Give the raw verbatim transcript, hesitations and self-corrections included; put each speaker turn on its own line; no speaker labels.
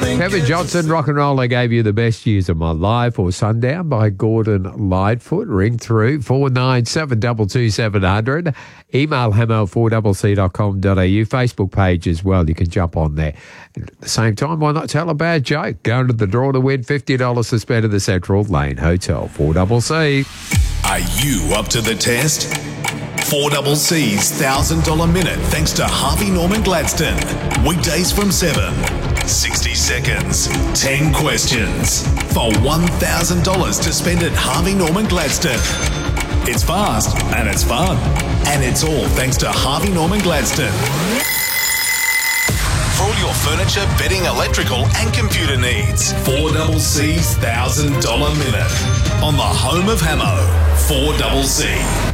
Kevin Johnson, Rock and Roll, I Gave You the Best Years of My Life, or Sundown by Gordon Lightfoot. Ring through four nine seven two two seven zero zero. Email hamo four c c dot com dot a u. Facebook page as well. You can jump on there. And at the same time, why not tell a bad joke? Going to the draw to win fifty dollars to spend at the Central Lane Hotel. four C C.
Are you up to the test? four C C's one thousand dollars Minute thanks to Harvey Norman Gladstone. Weekdays from seven. sixty seconds. ten questions. For one thousand dollars to spend at Harvey Norman Gladstone. It's fast and it's fun. And it's all thanks to Harvey Norman Gladstone. For all your furniture, bedding, electrical and computer needs. four C C's one thousand dollars Minute. On the home of Hamo. four C C.